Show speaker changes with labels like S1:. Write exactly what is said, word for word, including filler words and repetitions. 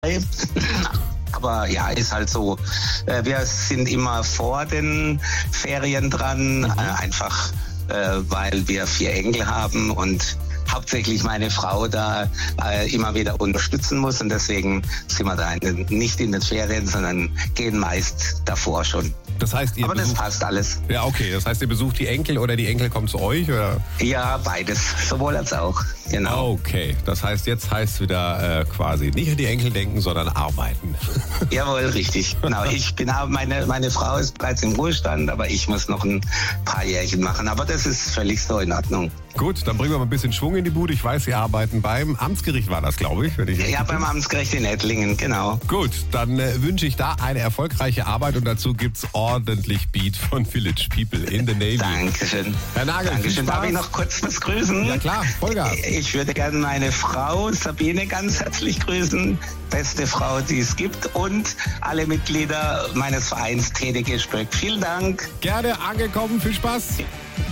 S1: Aber ja, ist halt so. Wir sind immer vor den Ferien dran, mhm. einfach weil wir vier Enkel haben und hauptsächlich meine Frau da äh, immer wieder unterstützen muss und deswegen sind wir da in den, nicht in den Ferien, sondern gehen meist davor schon.
S2: Das heißt, ihr
S1: Aber
S2: besucht,
S1: das passt alles.
S2: Ja, okay. Das heißt, ihr besucht die Enkel oder die Enkel kommen zu euch? Oder?
S1: Ja, beides. Sowohl als auch. Genau.
S2: Okay. Das heißt, jetzt heißt es wieder äh, quasi nicht an die Enkel denken, sondern arbeiten.
S1: Jawohl, richtig. Genau. Ich bin auch, meine, meine Frau ist bereits im Ruhestand, aber ich muss noch ein paar Jährchen machen. Aber das ist völlig so in Ordnung.
S2: Gut, dann bringen wir mal ein bisschen Schwung in die Bude. Ich weiß, Sie arbeiten beim Amtsgericht, war das, glaube ich. Wenn ich
S1: ja, beim Amtsgericht in Ettlingen, genau.
S2: Gut, dann äh, wünsche ich da eine erfolgreiche Arbeit und dazu gibt's ordentlich Beat von Village People in the Navy.
S1: Dankeschön.
S2: Herr Nagel,
S1: Dankeschön. Darf ich noch kurz was grüßen?
S2: Ja klar, Vollgas.
S1: Ich würde gerne meine Frau Sabine ganz herzlich grüßen. Beste Frau, die es gibt und alle Mitglieder meines Vereins T D G Spöck. Vielen Dank.
S2: Gerne angekommen, viel Spaß.